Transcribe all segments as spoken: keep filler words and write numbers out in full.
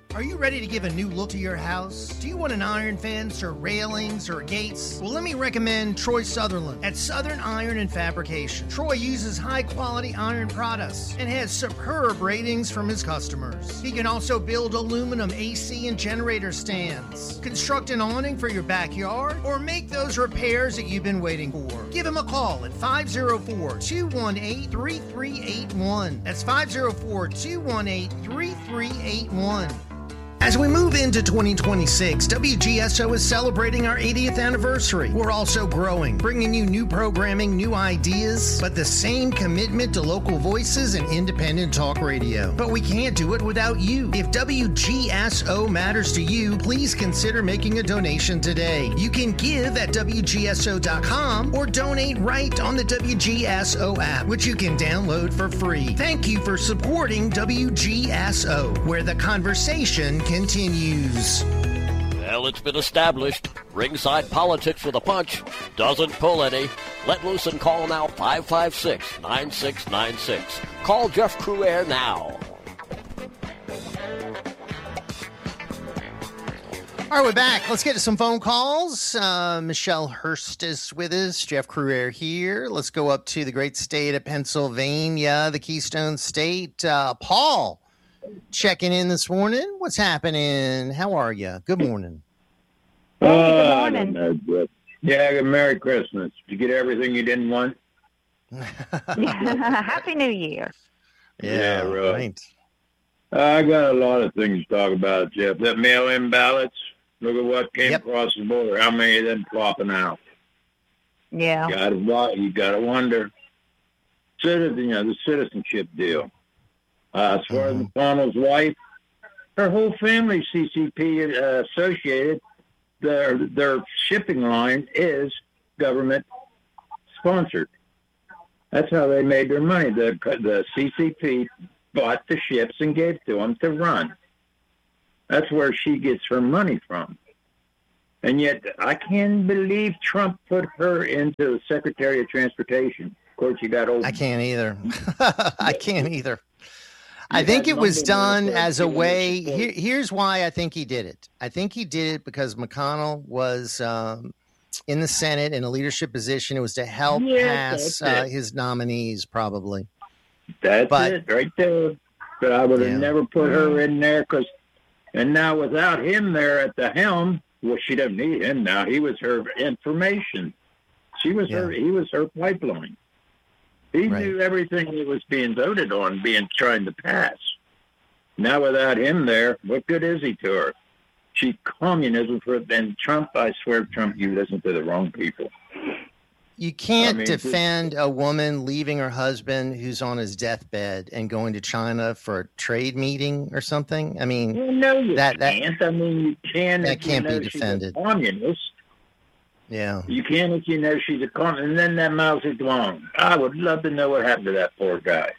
Are you ready to give a new look to your house? Do you want an iron fence or railings or gates? Well, let me recommend Troy Sutherland at Southern Iron and Fabrication. Troy uses high-quality iron products and has superb ratings from his customers. He can also build aluminum A C and generator stands, construct an awning for your backyard, or make those repairs that you've been waiting for. Give him a call at five oh four, two one eight, three three eight one. That's five oh four, two one eight, three three eight one. As we move into twenty twenty-six, W G S O is celebrating our eightieth anniversary. We're also growing, bringing you new programming, new ideas, but the same commitment to local voices and independent talk radio. But we can't do it without you. If W G S O matters to you, please consider making a donation today. You can give at W G S O dot com or donate right on the W G S O app, which you can download for free. Thank you for supporting W G S O, where the conversation continues. Well, it's been established. Ringside Politics with a Punch doesn't pull any. Let loose and call now five five six, nine six nine six. Call Jeff Crouere now. All right, we're back. Let's get to some phone calls. Uh, Michelle Hurst is with us. Jeff Crouere here. Let's go up to the great state of Pennsylvania, the Keystone State. Uh, Paul, checking in this morning. What's happening? How are you? Good morning. Hey, good morning. Uh, know, yeah, Merry Christmas. Did you get everything you didn't want? Happy New Year. Yeah, yeah right. right. I got a lot of things to talk about, Jeff. That mail-in ballots, look at what came yep. across the border. How many of them flopping out? Yeah. You gotta, you gotta wonder. Citizen, you know, the citizenship deal. Uh, as far mm-hmm. as McConnell's wife, her whole family C C P uh, associated. Their their shipping line is government sponsored. That's how they made their money. The the C C P bought the ships and gave to them to run. That's where she gets her money from. And yet, I can't believe Trump put her into the Secretary of Transportation. Of course, you got old. I can't either. I can't either. I think it was done as a way. Here, here's why I think he did it. I think he did it because McConnell was um, in the Senate in a leadership position. It was to help yeah, pass uh, his nominees, probably. That's but, it, right there. But I would have yeah. never put her in there because, and now without him there at the helm, well, she doesn't need him now. He was her information. She was yeah. her. He was her pipeline. He right. knew everything that was being voted on, being trying to pass. Now, without him there, what good is he to her? She's communism for then Trump. I swear, Trump, you listen to the wrong people. You can't I mean, defend a woman leaving her husband who's on his deathbed and going to China for a trade meeting or something. I mean, well, no, you that, can't. That, I mean, you can. That can't you know be defended. She's a communist. Yeah. You can if you know she's a communist. And then that Mao Zedong. I would love to know what happened to that poor guy.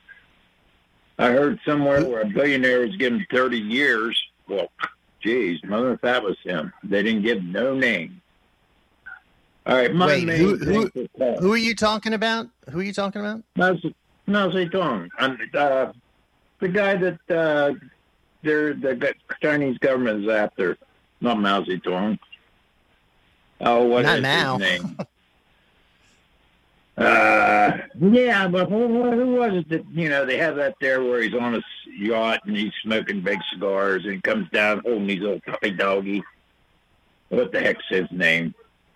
I heard somewhere where a billionaire was given thirty years. Well, geez, mother, if that was him. They didn't give no name. All right, my Wait, name who, who, who are you talking about? Who are you talking about? Mao Zedong. Uh, the guy that uh, they're, the Chinese government is after. Not Mao Zedong. Oh, what Not is now. his name? uh, yeah, but who, who was it that, you know, they have that there where he's on a yacht and he's smoking big cigars and he comes down holding his little puppy doggy. What the heck's his name?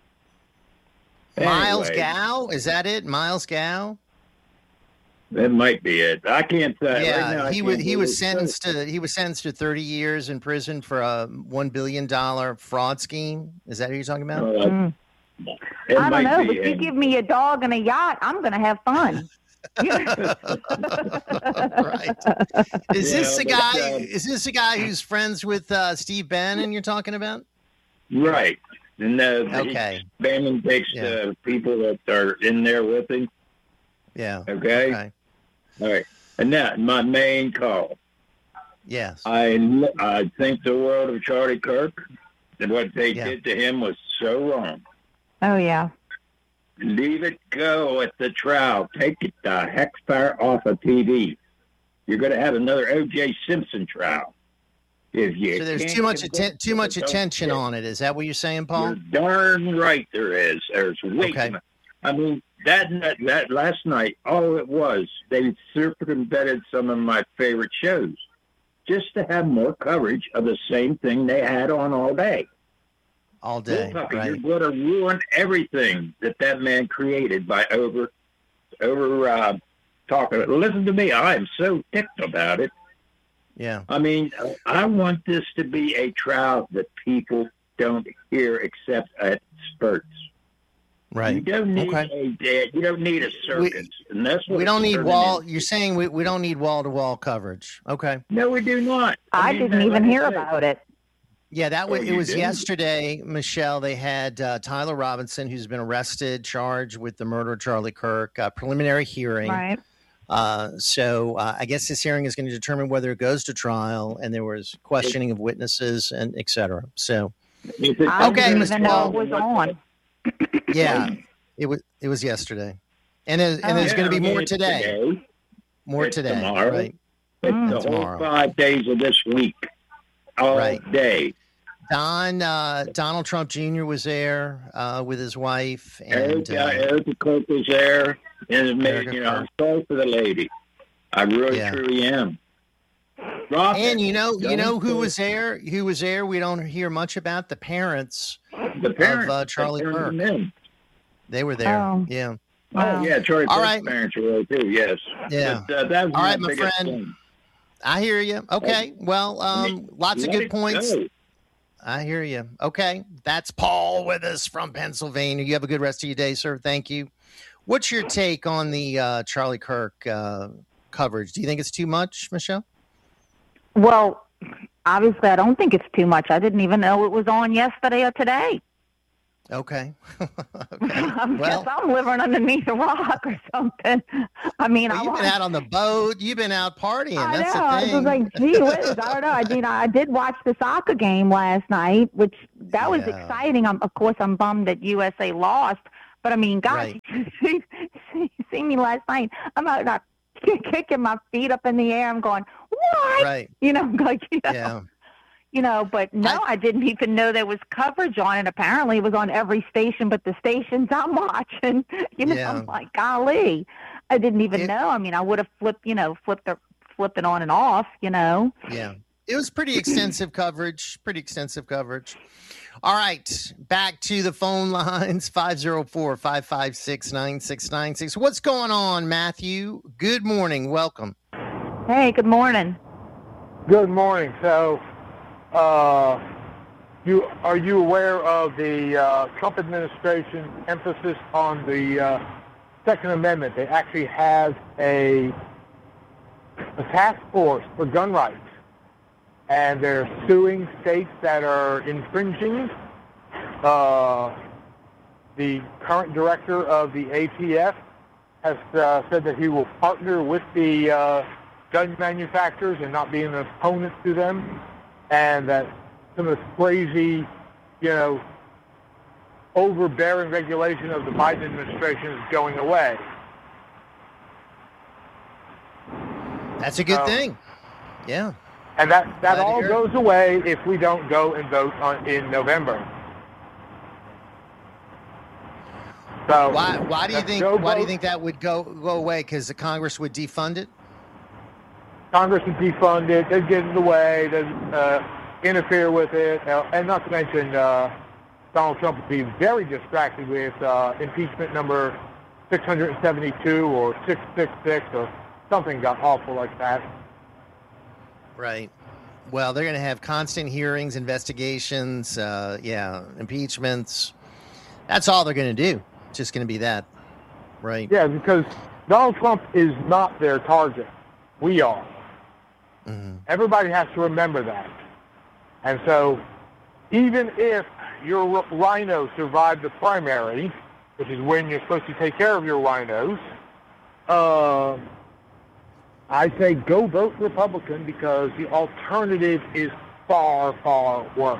Miles anyway, Gao? Is that it? Miles Gao? That might be it. I can't say. Yeah, right now, he was he was sentenced to he was sentenced to thirty years in prison for a one billion dollar fraud scheme. Is that who you're talking about? Uh, mm. I don't know, but him. You give me a dog and a yacht, I'm going to have fun. Right. Is yeah, this the guy? Uh, is this the guy who's friends with uh, Steve Bannon? You're talking about? Right. And uh, okay. Bannon takes yeah. the people that are in there with him. Yeah. Okay. okay. All right. And now my main call. Yes. I I think the world of Charlie Kirk and what they yeah. did to him was so wrong. Oh yeah. Leave it go at the trial. Take it the heck far off of T V. You're going to have another O J Simpson trial. If you so there's can't too much convince atten- too them, much don't attention care. on it. Is that what you're saying, Paul? You're darn right there is. There's way Okay. too much. I mean, that, that that last night, all it was, they circumvented some of my favorite shows just to have more coverage of the same thing they had on all day. All day, Bull Tucker, right? you're going to ruin everything that that man created by over, over uh, talking. Listen to me. I am so ticked about it. Yeah. I mean, I want this to be a trial that people don't hear except at spurts. Right. You don't need Okay. a you don't need a circus, and that's what We don't it's need turning wall. into. You're saying we, we don't need wall to wall coverage. Okay. No, we do not. I, mean, didn't like even I hear said, about it. Yeah, that was Oh, it. you Was didn't? yesterday, Michelle. They had uh, Tyler Robinson, who's been arrested, charged with the murder of Charlie Kirk. Uh, preliminary hearing. Right. Uh, so uh, I guess this hearing is going to determine whether it goes to trial, and there was questioning of witnesses and et cetera. So If it I Okay, didn't Mister even know Paul. it was on. yeah, it was it was yesterday, and there's, and Oh. there's going to Yeah, be I mean, more it's today. More It's today, tomorrow. right? It's Mm. the Tomorrow. whole five days of this week, all Right. day. Don uh, Donald Trump Junior was there uh, with his wife, and Erica, uh, Erica Cook was there, and it made, Erica you know, I'm Cook. sorry for the lady. I really, Yeah. truly am. Rob, and you know you don't know who say- was there? Who was there? We don't hear much about the parents. the parents, uh, Charlie the parents Kirk. and them. They were there. Oh. Yeah. Wow. Oh yeah, Charlie All Kirk's right. parents were there too. Yes. Yeah. But, uh, that was All my right, my biggest friend. thing. I hear you. Okay. Well, um, lots of Let good it points. go. I hear you. Okay. That's Paul with us from Pennsylvania. You have a good rest of your day, sir. Thank you. What's your take on the uh, Charlie Kirk uh, coverage? Do you think it's too much, Michelle? Well, obviously, I don't think it's too much. I didn't even know it was on yesterday or today. Okay. okay. I Well, guess I'm living underneath a rock or something. I mean, well, I you've been watched- out on the boat. You've been out partying. I That's know. the I thing. was like, gee whiz. I don't know. I mean, I did watch the soccer game last night, which that was Yeah. exciting. I'm, of course, I'm bummed that U S A lost, but I mean, gosh, Right. you see, see, see me last night. I'm out not kicking my feet up in the air. I'm going, what? Right. You know, like, you know, Yeah. you know, but no, I- I, didn't even know there was coverage on it. Apparently, it was on every station, but the stations I'm watching, you know, Yeah. I'm like, golly, I didn't even It- know. I mean, I would have flipped, you know, flipped the flipped it on and off, you know. Yeah. It was pretty extensive coverage. Pretty extensive coverage. All right. Back to the phone lines five oh four, five five six, nine six nine six. What's going on, Matthew? Good morning. Welcome. Hey, good morning. Good morning. So, uh, you are you aware of the uh, Trump administration emphasis on the uh, Second Amendment? They actually have a, a task force for gun rights, and they're suing states that are infringing. Uh, the current director of the A T F has uh, said that he will partner with the uh, gun manufacturers and not be an opponent to them, and that some of this crazy, you know, overbearing regulation of the Biden administration is going away. That's a good Oh. thing. Yeah. And that, that Glad to all hear it. goes away if we don't go and vote on, in November. So Why why do you let's think go why do you vote. think that would go go away? Because the Congress would defund it? Congress would defund it, they'd get it away, they'd uh, interfere with it, uh, and not to mention uh, Donald Trump would be very distracted with uh, impeachment number six hundred seventy-two or six six six or something got awful like that. Right. Well, they're going to have constant hearings, investigations, uh, yeah, impeachments. That's all they're going to do. It's just going to be that. Right. Yeah, because Donald Trump is not their target. We are. Mhm. Everybody has to remember that. And so even if your rhino survived the primary, which is when you're supposed to take care of your rhinos, uh, I say go vote Republican because the alternative is far, far worse.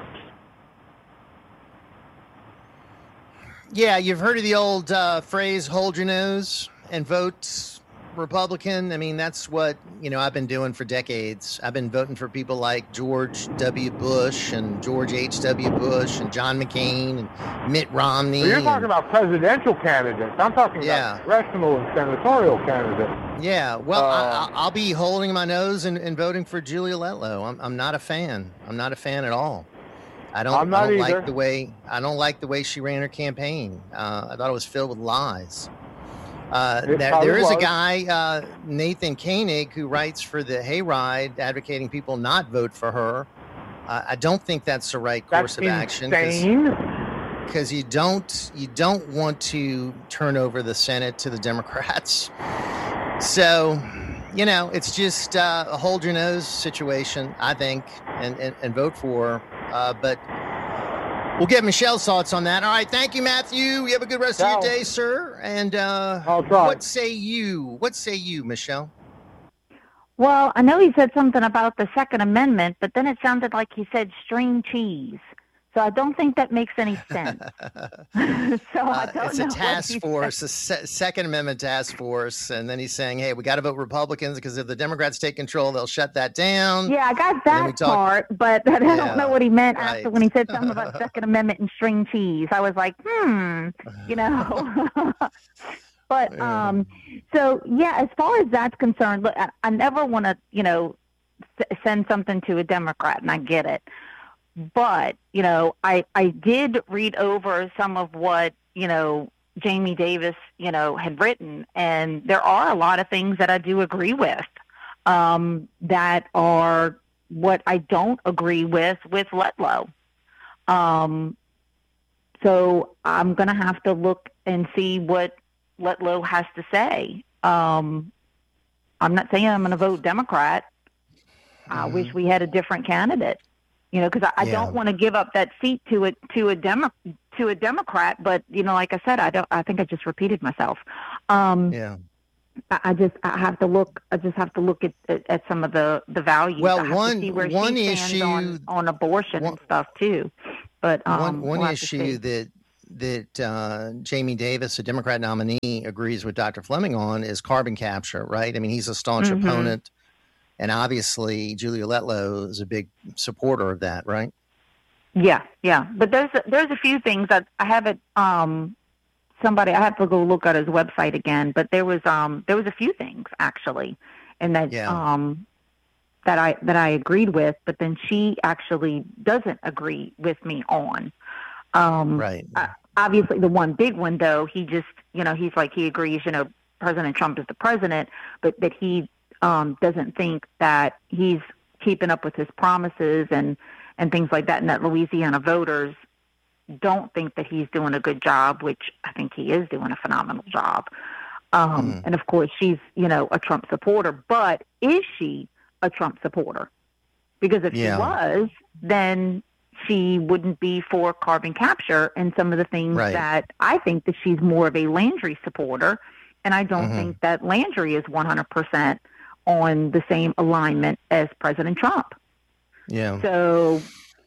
Yeah, you've heard of the old uh, phrase, hold your nose and vote Republican. I mean, that's what, you know, I've been doing for decades. I've been voting for people like George W. Bush and George H W. Bush and John McCain and Mitt Romney. Well, you're and, talking about presidential candidates. I'm talking Yeah. about congressional and senatorial candidates. Yeah, well, Uh, I, I'll be holding my nose and, and voting for Julia Letlow. I'm, I'm not a fan. I'm not a fan at all. I don't, I'm not I don't either. like the way I don't like the way she ran her campaign. Uh, I thought it was filled with lies. Uh, It there, probably there is a was. guy, uh, Nathan Koenig, who writes for the Hayride, advocating people not vote for her. Uh, I don't think that's the right course That's of action insane. because you don't you don't want to turn over the Senate to the Democrats. So, you know, it's just uh, a hold your nose situation, I think, and and, and vote for her. Uh, but we'll get Michelle's thoughts on that. All right, thank you, Matthew. You have a good rest Ciao. of your day, sir. And uh, I'll try. what say you? What say you, Michelle? Well, I know he said something about the Second Amendment, but then it sounded like he said string cheese. So I don't think that makes any sense. so I Uh, don't it's know a what task he force, said. a se- Second Amendment task force, and then he's saying, "Hey, we got to vote Republicans because if the Democrats take control, they'll shut that down." Yeah, I got then we that talk- part, but I Yeah, don't know what he meant right. after when he said something about Second Amendment and string cheese. I was like, hmm, you know. But Yeah. um, so yeah, as far as that's concerned, look, I, I never want to, you know, s- send something to a Democrat, and I get it. But you know, I I did read over some of what you know Jamie Davis, you know, had written, and there are a lot of things that I do agree with. Um, that are what I don't agree with with Letlow. Um, so I'm going to have to look and see what Letlow has to say. Um, I'm not saying I'm going to vote Democrat. I Mhm. wish we had a different candidate, you know, because I, I Yeah. don't want to give up that seat to a to a Demo, to a Democrat. But you know, like I said, I don't. I think I just repeated myself. Um, Yeah. I I just I have to look. I just have to look at at, at some of the the values. Well, I have one- to see where one she stands issue- on, on abortion one- and stuff too. But um, one one we'll have to issue see. that that uh, Jamie Davis, a Democrat nominee, agrees with Doctor Fleming on is carbon capture, right? I mean, he's a staunch Mhm. opponent, and obviously Julia Letlow is a big supporter of that, right? Yeah, yeah. But there's a, there's a few things that I haven't. Um, somebody I have to go look at his website again. But there was um there was a few things actually, and that Yeah. um that I that I agreed with. But then she actually doesn't agree with me on. Um, Right. uh, obviously, the one big one, though, he just, you know, he's like, he agrees, you know, President Trump is the president, but that he um, doesn't think that he's keeping up with his promises and, and things like that, and that Louisiana voters don't think that he's doing a good job, which I think he is doing a phenomenal job. Um, Mhm. And, of course, she's, you know, a Trump supporter, but is she a Trump supporter? Because if Yeah. she was, then she wouldn't be for carbon capture and some of the things Right. that I think that she's more of a Landry supporter. And I don't Mhm. think that Landry is one hundred percent on the same alignment as President Trump. Yeah. So,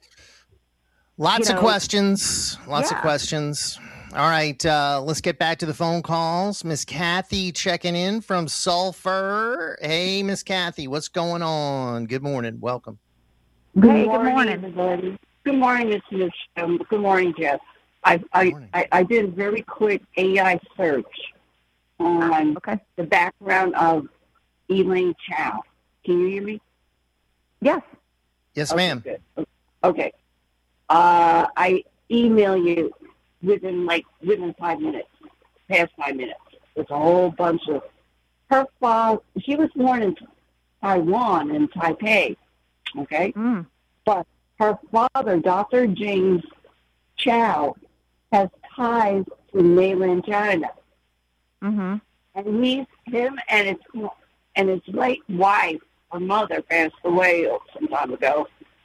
Lots you of know, questions. Lots of yeah. questions. All right, uh, let's get back to the phone calls. Miss Kathy checking in from Sulphur. Hey, Miss Kathy, what's going on? Good morning. Welcome. hey, good morning. everybody. Good morning, Miss Miss. Um, good morning, Jeff. I I, morning. I I did a very quick A I search on Okay. the background of Elaine Chao. Can you hear me? Yes. Yes, Okay, ma'am. good. Okay. Uh, I email you within like within five minutes, past five minutes. It's a whole bunch of her father. She was born in Taiwan, in Taipei. Okay. Mm. But her father, Doctor James Chow, has ties to mainland China, Mm-hmm. and he's him and his and his late wife, her mother, passed away some time ago.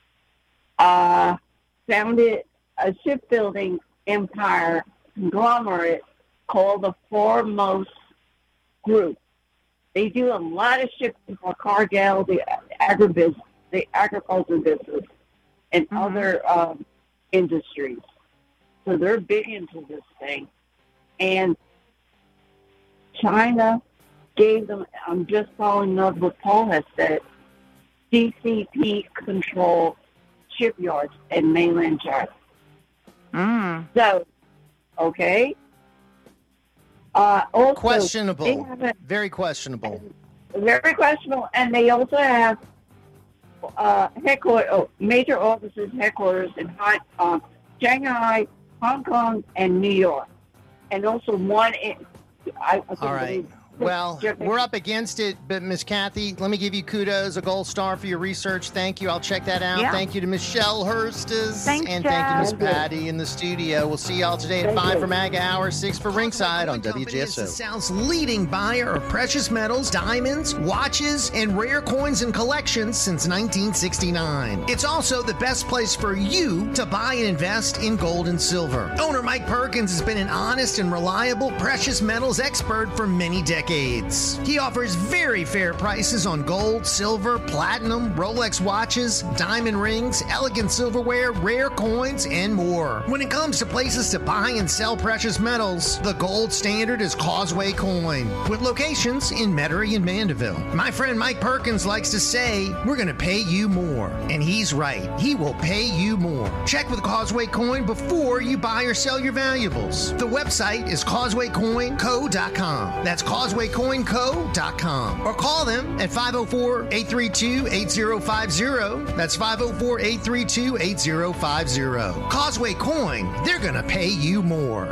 Uh, founded a shipbuilding empire conglomerate called the Foremost Group. They do a lot of shipping for Cargill, the agribusiness, the agriculture business, and Mhm. other um, industries. So they're big into this thing. And China gave them, I'm just following up what Paul has said, C C P control shipyards in mainland China. Mm. So, okay. Uh, also, Questionable. they have a, Very questionable. very questionable, and they also have uh, headquarters, oh, major offices, headquarters in Hong, um, Shanghai, Hong Kong, and New York, and also one in. I, I think All right. Well, we're up against it, but Miss Kathy, let me give you kudos, a gold star for your research. Thank you. I'll check that out. Yeah. Thank you to Michelle Hurstis. Thanks, and thank you, Miss Jeff. Patty, in the studio. We'll see y'all today at Thank five you. for MAGA Hour, six for Ringside on W G S O. The South's leading buyer of precious metals, diamonds, watches, and rare coins and collections since nineteen sixty-nine. It's also the best place for you to buy and invest in gold and silver. Owner Mike Perkins has been an honest and reliable precious metals expert for many decades. He offers very fair prices on gold, silver, platinum, Rolex watches, diamond rings, elegant silverware, rare coins, and more. When it comes to places to buy and sell precious metals, the gold standard is Causeway Coin, with locations in Metairie and Mandeville. My friend Mike Perkins likes to say, we're going to pay you more. And he's right. He will pay you more. Check with Causeway Coin before you buy or sell your valuables. The website is causeway coin co dot com. That's causeway coin co dot com. Or call them at five oh four, eight three two, eight oh five oh. That's five oh four, eight three two, eight oh five oh. Causeway Coin, they're going to pay you more.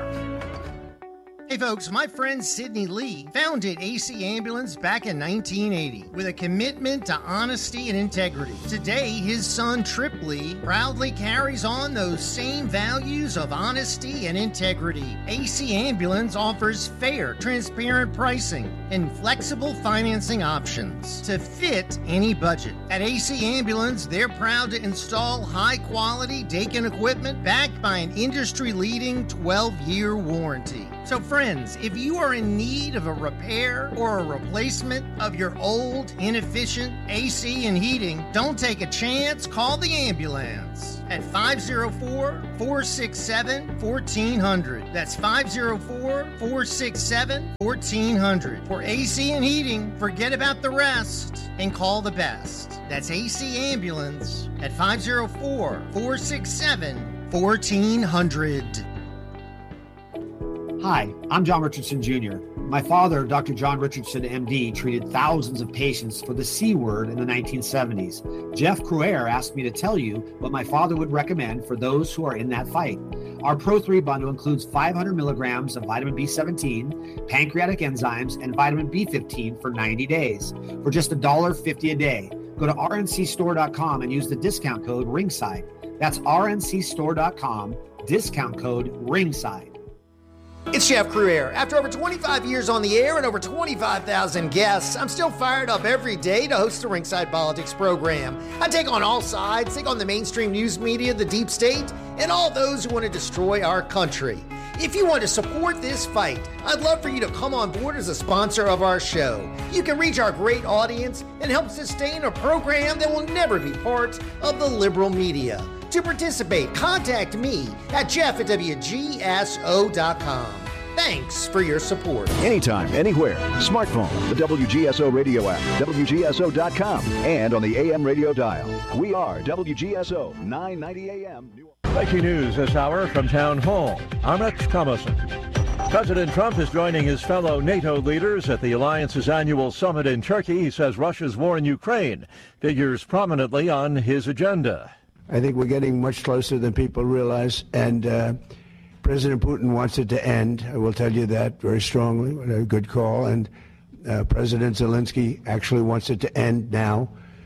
Hey folks, my friend Sidney Lee founded A C Ambulance back in nineteen eighty with a commitment to honesty and integrity. Today, his son Trip Lee proudly carries on those same values of honesty and integrity. A C Ambulance offers fair, transparent pricing and flexible financing options to fit any budget. At A C Ambulance, they're proud to install high-quality Dakin equipment backed by an industry-leading twelve-year warranty. So friends, if you are in need of a repair or a replacement of your old, inefficient A C and heating, don't take a chance, call the ambulance at five oh four, four six seven, one four zero zero. That's five oh four, four six seven, one four zero zero. For A C and heating, forget about the rest and call the best. That's A C Ambulance at five oh four, four six seven, one four zero zero. Hi, I'm John Richardson Junior My father, Doctor John Richardson, M D, treated thousands of patients for the C word in the nineteen seventies. Jeff Cruer asked me to tell you what my father would recommend for those who are in that fight. Our Pro three bundle includes five hundred milligrams of vitamin B seventeen, pancreatic enzymes, and vitamin B fifteen for ninety days for just one dollar fifty a day. Go to R N C store dot com and use the discount code RINGSIDE. That's R N C store dot com, discount code RINGSIDE. It's Jeff Cruer. After over twenty-five years on the air and over twenty-five thousand guests, I'm still fired up every day to host the Ringside Politics program. I take on all sides, take on the mainstream news media, the deep state, and all those who want to destroy our country. If you want to support this fight, I'd love for you to come on board as a sponsor of our show. You can reach our great audience and help sustain a program that will never be part of the liberal media. To participate, contact me at jeff at W G S O dot com. Thanks for your support. Anytime, anywhere. Smartphone, the W G S O radio app, W G S O dot com, and on the A M radio dial. We are W G S O, nine ninety A M. Breaking news this hour from Town Hall. I'm Rex Thomason. President Trump is joining his fellow NATO leaders at the alliance's annual summit in Turkey. He says Russia's war in Ukraine figures prominently on his agenda. I think we're getting much closer than people realize, and uh, President Putin wants it to end. I will tell you that very strongly. What a good call. And uh, President Zelensky actually wants it to end now.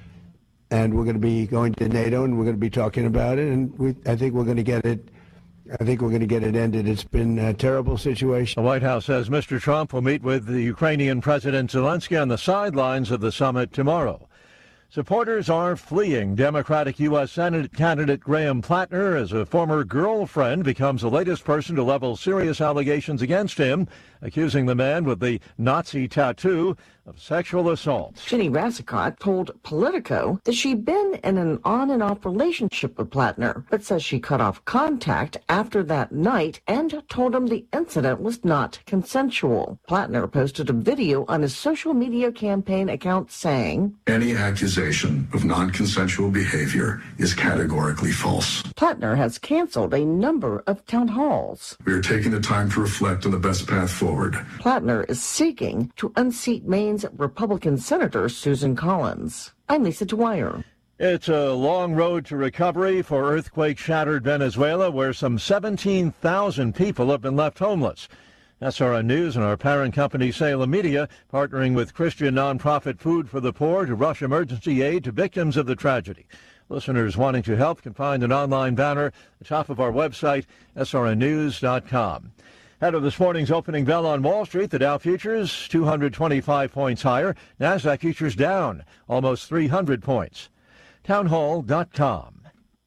And we're going to be going to NATO, and we're going to be talking about it. And we, I think we're going to get it. I think we're going to get it ended. It's been a terrible situation. The White House says Mister Trump will meet with the Ukrainian President Zelensky on the sidelines of the summit tomorrow. Supporters are fleeing Democratic U S Senate candidate Graham Plattner as a former girlfriend becomes the latest person to level serious allegations against him accusing the man with the Nazi tattoo of sexual assault. Jenny Razicott told Politico that she'd been in an on-and-off relationship with Plattner, but says she cut off contact after that night and told him the incident was not consensual. Plattner posted a video on his social media campaign account saying, "Any accusation of non-consensual behavior is categorically false." Plattner has canceled a number of town halls. We are taking the time to reflect on the best path forward. Plattner is seeking to unseat Maine's Republican Senator Susan Collins. I'm Lisa Dwyer. It's a long road to recovery for earthquake-shattered Venezuela, where some seventeen thousand people have been left homeless. S R N News and our parent company, Salem Media, partnering with Christian nonprofit Food for the Poor to rush emergency aid to victims of the tragedy. Listeners wanting to help can find an online banner at the top of our website, S R N news dot com. Ahead of this morning's opening bell on Wall Street, the Dow futures two hundred twenty-five points higher. NASDAQ futures down almost three hundred points. townhall dot com.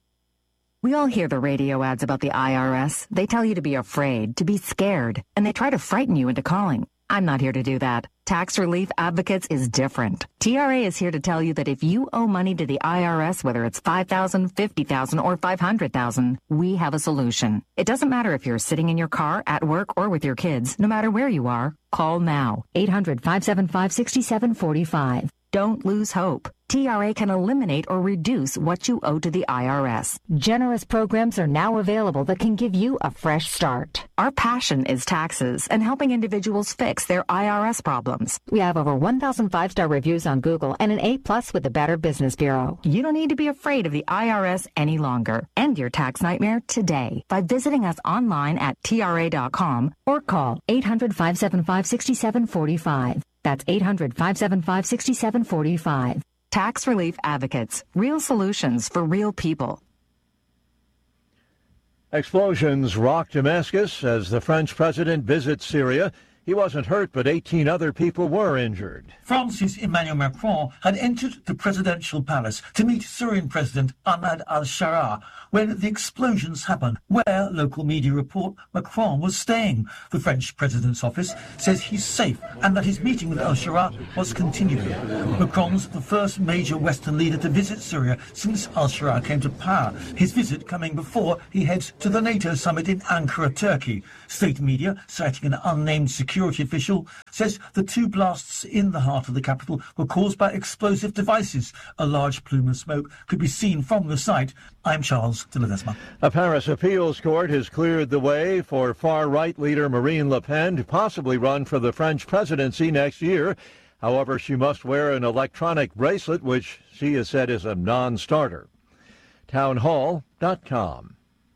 We all hear the radio ads about the I R S. They tell you to be afraid, to be scared, and they try to frighten you into calling. I'm not here to do that. Tax Relief Advocates is different. T R A is here to tell you that if you owe money to the I R S, whether it's five thousand dollars, fifty thousand dollars, or five hundred thousand dollars, we have a solution. It doesn't matter if you're sitting in your car, at work, or with your kids. No matter where you are, call now. eight hundred, five seven five, six seven four five. Don't lose hope. T R A can eliminate or reduce what you owe to the I R S. Generous programs are now available that can give you a fresh start. Our passion is taxes and helping individuals fix their I R S problems. We have over one thousand five-star reviews on Google and an A plus with the Better Business Bureau. You don't need to be afraid of the I R S any longer. End your tax nightmare today by visiting us online at T R A dot com or call eight hundred, five seven five, six seven four five. That's eight hundred, five seven five, six seven four five. Tax Relief Advocates. Real solutions for real people. Explosions rock Damascus as the French president visits Syria. He wasn't hurt, but eighteen other people were injured. France's Emmanuel Macron had entered the presidential palace to meet Syrian President Ahmad al-Sharaa when the explosions happened, where local media report Macron was staying. The French president's office says he's safe and that his meeting with al-Sharaa was continuing. Macron's the first major Western leader to visit Syria since al-Sharaa came to power, his visit coming before he heads to the NATO summit in Ankara, Turkey. State media, citing an unnamed security official, says the two blasts in the heart of the capital were caused by explosive devices. A large plume of smoke could be seen from the site. I'm Charles de Ledesma. A Paris appeals court has cleared the way for far-right leader Marine Le Pen to possibly run for the French presidency next year. However, she must wear an electronic bracelet, which she has said is a non-starter. townhall dot com.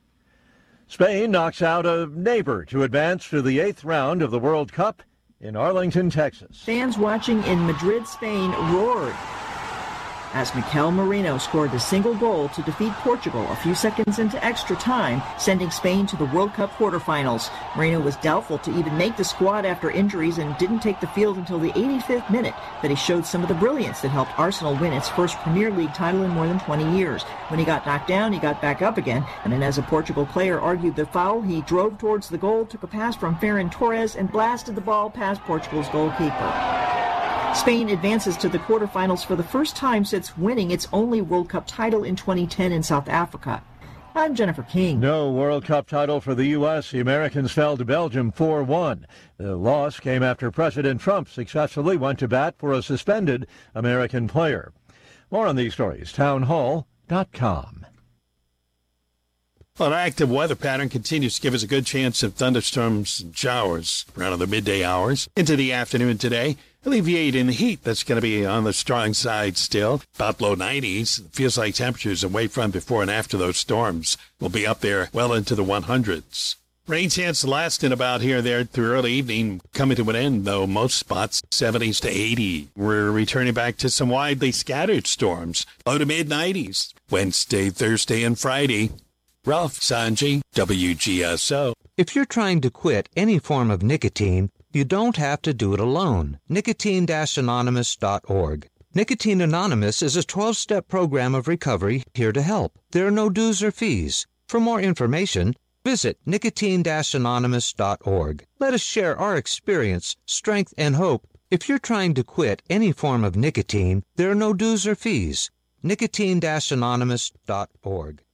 Spain knocks out a neighbor to advance to the eighth round of the World Cup in Arlington, Texas. Fans watching in Madrid, Spain roared as Mikel Merino scored the single goal to defeat Portugal a few seconds into extra time, sending Spain to the World Cup quarterfinals. Merino was doubtful to even make the squad after injuries and didn't take the field until the eighty-fifth minute, but he showed some of the brilliance that helped Arsenal win its first Premier League title in more than twenty years. When he got knocked down, he got back up again, and then as a Portugal player argued the foul, he drove towards the goal, took a pass from Ferran Torres, and blasted the ball past Portugal's goalkeeper. Spain advances to the quarterfinals for the first time since winning its only World Cup title in twenty ten in South Africa. I'm Jennifer King. No World Cup title for the U S The Americans fell to Belgium four one. The loss came after President Trump successfully went to bat for a suspended American player. More on these stories, townhall dot com. Well, an active weather pattern continues to give us a good chance of thunderstorms and showers around the midday hours into the afternoon today, alleviating the heat that's going to be on the strong side still, about low nineties. It feels like temperatures away from before and after those storms will be up there well into the hundreds. Rain chance lasting about here and there through early evening, coming to an end, though, most spots seventies to eighty. We're returning back to some widely scattered storms, low to mid-nineties, Wednesday, Thursday, and Friday. Ralph Sanji, W G S O. If you're trying to quit any form of nicotine, you don't have to do it alone. nicotine dash anonymous dot org. Nicotine Anonymous is a twelve-step program of recovery here to help. There are no dues or fees. For more information, Visit nicotine dash anonymous dot org. Let us share our experience, strength, and hope. If you're trying to quit any form of nicotine, there are no dues or fees. nicotine dash anonymous dot org.